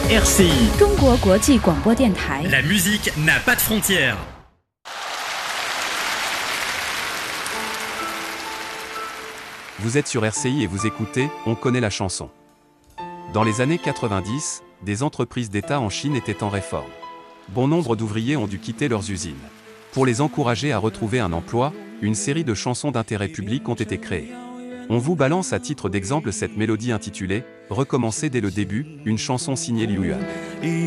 RCI, 中国国际广播电台。 la musique n'a pas de frontières. Vous êtes sur RCI et vous écoutez On connaît la chanson. Dans les années 90, des entreprises d'État en Chine étaient en réforme. Bon nombre d'ouvriers ont dû quitter leurs usines. Pour les encourager à retrouver un emploi, une série de chansons d'intérêt public ont été créées. On vous balance à titre d'exemple cette mélodie intitulée « Recommencer dès le début », une chanson signée Liu Yuan.